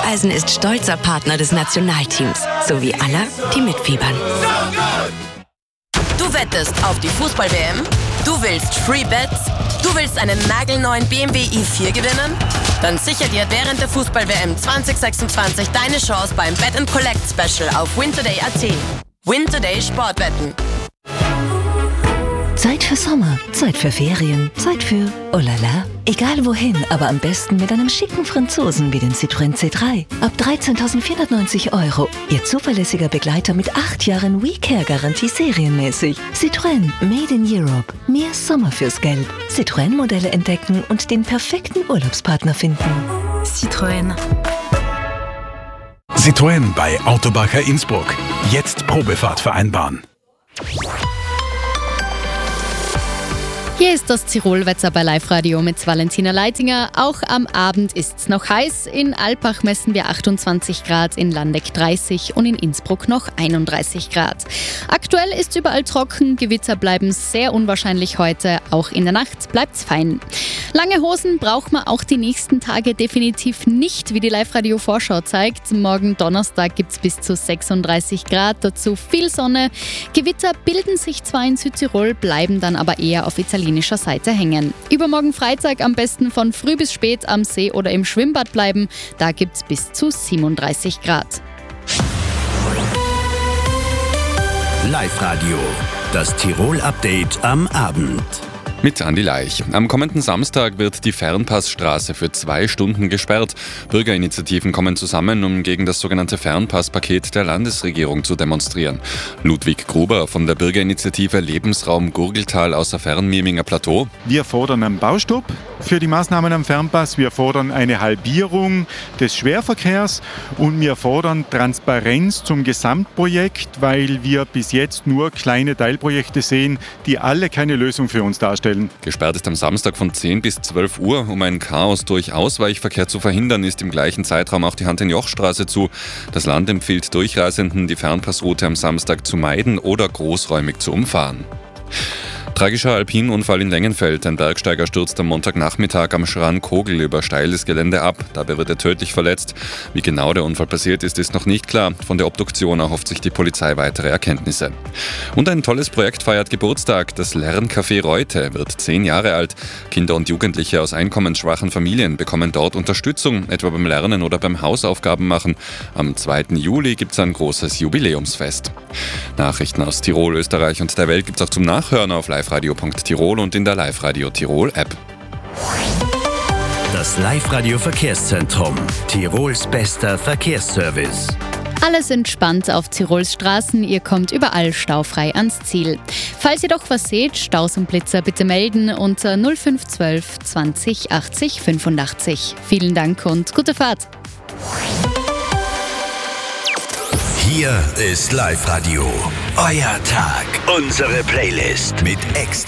Raiffeisen ist stolzer Partner des Nationalteams, sowie aller, die mitfiebern. Du wettest auf die Fußball-WM? Du willst Free Bets? Du willst einen nagelneuen BMW i4 gewinnen? Dann sicher dir während der Fußball-WM 2026 deine Chance beim Bet & Collect Special auf wintoday.at. Wintoday Sportwetten. Zeit für Sommer, Zeit für Ferien, Zeit für oh la la. Egal wohin, aber am besten mit einem schicken Franzosen wie den Citroën C3. Ab 13.490 €. Ihr zuverlässiger Begleiter mit 8 Jahren WeCare-Garantie serienmäßig. Citroën, made in Europe. Mehr Sommer fürs Geld. Citroën-Modelle entdecken und den perfekten Urlaubspartner finden. Citroën. Citroën bei Autobacher Innsbruck. Jetzt Probefahrt vereinbaren. Hier ist das Tirolwetter bei Live Radio mit Valentina Leitinger. Auch am Abend ist es noch heiß. In Alpbach messen wir 28 Grad, in Landeck 30 und in Innsbruck noch 31 Grad. Aktuell ist es überall trocken, Gewitter bleiben sehr unwahrscheinlich heute. Auch in der Nacht bleibt es fein. Lange Hosen braucht man auch die nächsten Tage definitiv nicht, wie die Live Radio Vorschau zeigt. Morgen Donnerstag gibt es bis zu 36 Grad, dazu viel Sonne. Gewitter bilden sich zwar in Südtirol, bleiben dann aber eher auf italienischer Seite hängen. Übermorgen Freitag am besten von früh bis spät am See oder im Schwimmbad bleiben. Da gibt es bis zu 37 Grad. Live Radio, das Tirol-Update am Abend. Mit Andi Leich. Am kommenden Samstag wird die Fernpassstraße für 2 Stunden gesperrt. Bürgerinitiativen kommen zusammen, um gegen das sogenannte Fernpasspaket der Landesregierung zu demonstrieren. Ludwig Gruber von der Bürgerinitiative Lebensraum Gurgeltal außer Fernmieminger Plateau. Wir fordern einen Baustopp für die Maßnahmen am Fernpass. Wir fordern eine Halbierung des Schwerverkehrs und wir fordern Transparenz zum Gesamtprojekt, weil wir bis jetzt nur kleine Teilprojekte sehen, die alle keine Lösung für uns darstellen. Gesperrt ist am Samstag von 10 bis 12 Uhr. Um ein Chaos durch Ausweichverkehr zu verhindern, ist im gleichen Zeitraum auch die Hand-in-Joch-Straße zu. Das Land empfiehlt Durchreisenden, die Fernpassroute am Samstag zu meiden oder großräumig zu umfahren. Tragischer Alpinunfall in Lengenfeld. Ein Bergsteiger stürzt am Montagnachmittag am Schran-Kogel über steiles Gelände ab. Dabei wird er tödlich verletzt. Wie genau der Unfall passiert ist noch nicht klar. Von der Obduktion erhofft sich die Polizei weitere Erkenntnisse. Und ein tolles Projekt feiert Geburtstag. Das Lerncafé Reute wird 10 Jahre alt. Kinder und Jugendliche aus einkommensschwachen Familien bekommen dort Unterstützung, etwa beim Lernen oder beim Hausaufgaben machen. Am 2. Juli gibt es ein großes Jubiläumsfest. Nachrichten aus Tirol, Österreich und der Welt gibt es auch zum Nachhören auf liveradio.tirol und in der Live Radio Tirol App. Das Live Radio Verkehrszentrum. Tirols bester Verkehrsservice. Alles entspannt auf Tirols Straßen, ihr kommt überall staufrei ans Ziel. Falls ihr doch was seht, Staus und Blitzer bitte melden unter 0512 20 80 85. Vielen Dank und gute Fahrt. Hier ist Live Radio. Euer Tag. Unsere Playlist mit